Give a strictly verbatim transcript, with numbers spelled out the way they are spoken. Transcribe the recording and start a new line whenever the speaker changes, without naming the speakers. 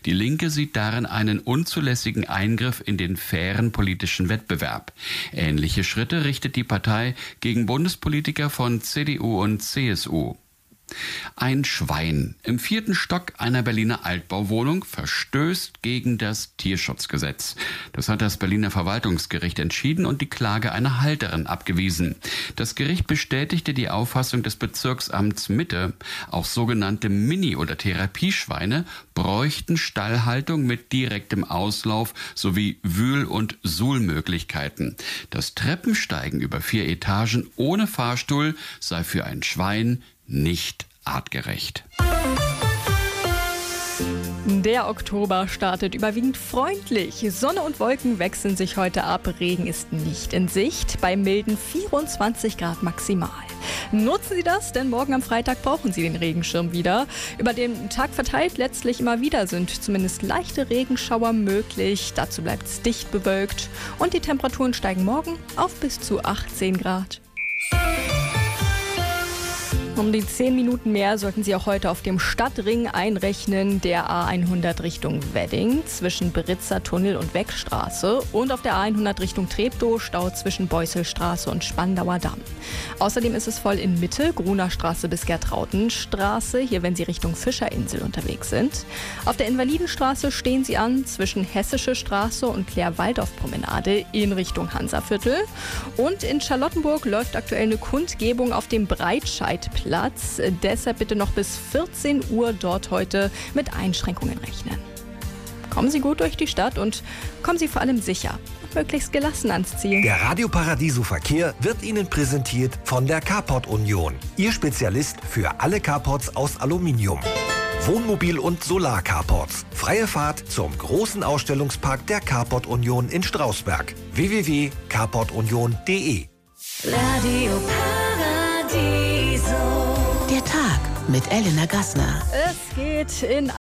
Die Linke sieht darin einen unzulässigen Eingriff in den fairen politischen Wettbewerb. Ähnliche Schritte richtet die Partei gegen Bundespolitiker von C D U und C S U. Ein Schwein im vierten Stock einer Berliner Altbauwohnung verstößt gegen das Tierschutzgesetz. Das hat das Berliner Verwaltungsgericht entschieden und die Klage einer Halterin abgewiesen. Das Gericht bestätigte die Auffassung des Bezirksamts Mitte. Auch sogenannte Mini- oder Therapieschweine bräuchten Stallhaltung mit direktem Auslauf sowie Wühl- und Suhlmöglichkeiten. Das Treppensteigen über vier Etagen ohne Fahrstuhl sei für ein Schwein nicht artgerecht.
Der Oktober startet überwiegend freundlich. Sonne und Wolken wechseln sich heute ab. Regen ist nicht in Sicht. Bei milden vierundzwanzig Grad maximal. Nutzen Sie das, denn morgen am Freitag brauchen Sie den Regenschirm wieder. Über den Tag verteilt letztlich immer wieder sind zumindest leichte Regenschauer möglich. Dazu bleibt es dicht bewölkt. Und die Temperaturen steigen morgen auf bis zu achtzehn Grad. Um die zehn Minuten mehr sollten Sie auch heute auf dem Stadtring einrechnen, der A hundert Richtung Wedding zwischen Britzer Tunnel und Weckstraße und auf der A hundert Richtung Treptow Stau zwischen Beusselstraße und Spandauer Damm. Außerdem ist es voll in Mitte, Gruner Straße bis Gertrautenstraße, hier wenn Sie Richtung Fischerinsel unterwegs sind. Auf der Invalidenstraße stehen Sie an zwischen Hessische Straße und Claire-Waldorf-Promenade in Richtung Hansaviertel. Und in Charlottenburg läuft aktuell eine Kundgebung auf dem Breitscheidplatz. Platz. Deshalb bitte noch bis vierzehn Uhr dort heute mit Einschränkungen rechnen. Kommen Sie gut durch die Stadt und kommen Sie vor allem sicher und möglichst gelassen ans Ziel.
Der Radio Paradiso Verkehr wird Ihnen präsentiert von der Carport Union. Ihr Spezialist für alle Carports aus Aluminium. Wohnmobil- und Solar-Carports. Freie Fahrt zum großen Ausstellungspark der Carport Union in Strausberg. w w w punkt carport union punkt d e
Radio Paradiso.
Der Tag mit Elena Gassner.
Es geht in